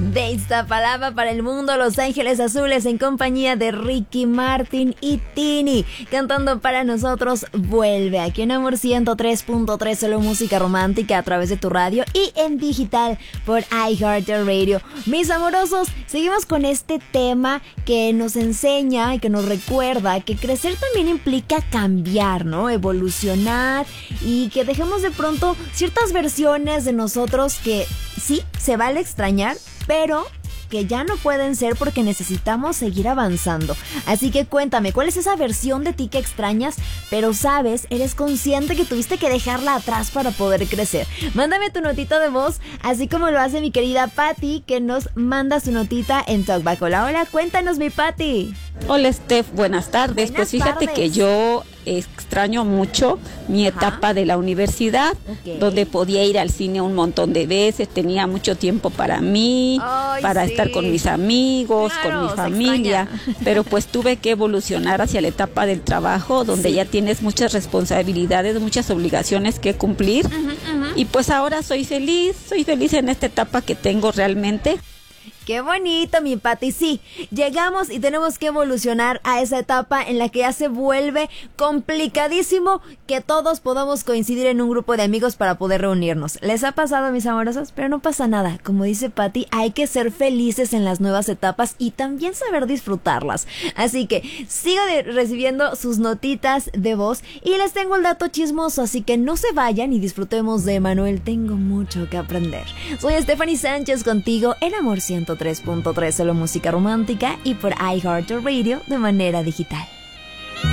De Iztapalapa para el mundo, Los Ángeles Azules en compañía de Ricky Martin y Tini, cantando para nosotros Vuelve, aquí en Amor 103.3, solo música romántica a través de tu radio y en digital por iHeartRadio. Mis amorosos, seguimos con este tema que nos enseña y que nos recuerda que crecer también implica cambiar, ¿no? Evolucionar y que dejemos de pronto ciertas versiones de nosotros que sí, se vale extrañar, pero que ya no pueden ser porque necesitamos seguir avanzando. Así que cuéntame, ¿cuál es esa versión de ti que extrañas, pero sabes, eres consciente que tuviste que dejarla atrás para poder crecer? Mándame tu notita de voz, así como lo hace mi querida Patti, que nos manda su notita en Talkback. Hola, hola, cuéntanos, mi Patti. Hola, Steph, buenas tardes. Pues fíjate que yo extraño mucho mi etapa de la universidad, donde podía ir al cine un montón de veces, tenía mucho tiempo para mí, para estar con mis amigos, con mi familia, pero pues tuve que evolucionar hacia la etapa del trabajo, donde ya tienes muchas responsabilidades, muchas obligaciones que cumplir, y pues ahora soy feliz en esta etapa que tengo realmente. ¡Qué bonito, mi Pati! Sí, llegamos y tenemos que evolucionar a esa etapa en la que ya se vuelve complicadísimo que todos podamos coincidir en un grupo de amigos para poder reunirnos. ¿Les ha pasado, mis amorosos? Pero no pasa nada. Como dice Pati, hay que ser felices en las nuevas etapas y también saber disfrutarlas. Así que sigo recibiendo sus notitas de voz y les tengo el dato chismoso, así que no se vayan y disfrutemos de Manuel. Tengo mucho que aprender. Soy Stephanie Sánchez contigo en Amor 103.3, solo música romántica y por iHeartRadio de manera digital.